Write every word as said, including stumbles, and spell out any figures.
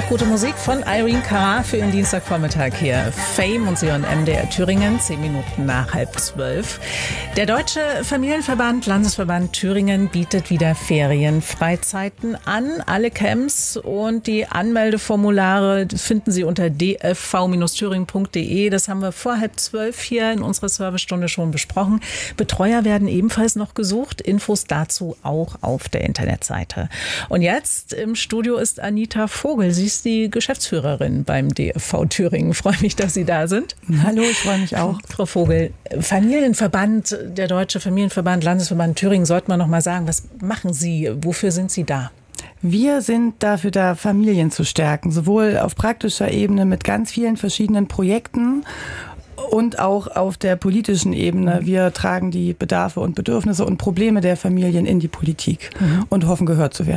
noch gute Musik von Irene Cara für Ihren Dienstagvormittag hier. Fame und Sie und M D R Thüringen, zehn Minuten nach halb zwölf. Der Deutsche Familienverband, Landesverband Thüringen bietet wieder Ferienfreizeiten an. Alle Camps und die Anmeldeformulare finden Sie unter d f v thüringen punkt d e. Das haben wir vor halb zwölf hier in unserer Servicestunde schon besprochen. Betreuer werden ebenfalls noch gesucht. Infos dazu auch auf der Internetseite. Und jetzt im Studio ist Anita Vogel. Sie ist die Geschäftsführerin beim D F V Thüringen. Ich freue mich, dass Sie da sind. Hallo, ich freue mich auch. Frau Vogel, Familienverband, der Deutsche Familienverband, Landesverband Thüringen, sollte man noch mal sagen, was machen Sie? Wofür sind Sie da? Wir sind dafür da, Familien zu stärken, sowohl auf praktischer Ebene mit ganz vielen verschiedenen Projekten und auch auf der politischen Ebene. Wir tragen die Bedarfe und Bedürfnisse und Probleme der Familien in die Politik mhm. und hoffen, gehört zu werden.